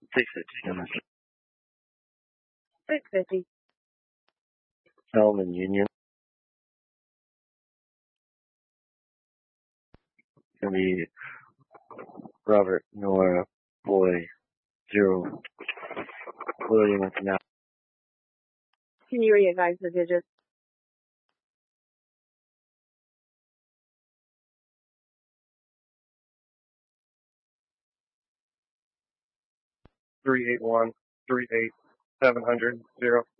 650. 650. Elman Union. Gonna be Robert Nora Boy 0 William now. Can you re-advise the digits? 381 38 700 0.